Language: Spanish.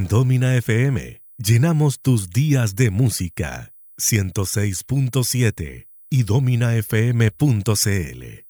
Domina FM, llenamos tus días de música. 106.7 y dominafm.cl.